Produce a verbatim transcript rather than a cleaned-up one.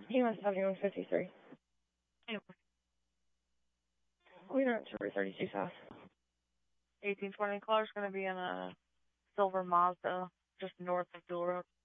He must have you on fifty-three. Anyway. We don't to Route thirty-two South. eighteen twenty Clark's going to be in a silver Mazda just north of Dual Road.